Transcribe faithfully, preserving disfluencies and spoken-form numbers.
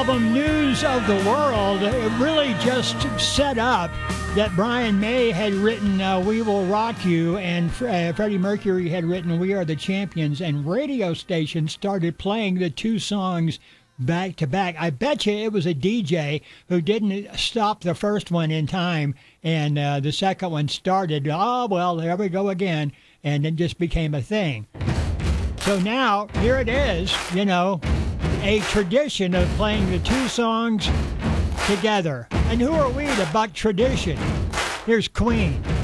album News of the World, it really just set up that Brian May had written uh, We Will Rock You, and uh, Freddie Mercury had written We Are the Champions, and radio stations started playing the two songs back to back. I bet you it was a D J who didn't stop the first one in time, and uh, the second one started. Oh, well, there we go again, and it just became a thing. So now, here it is, you know, a tradition of playing the two songs together. And who are we to buck tradition? Here's Queen.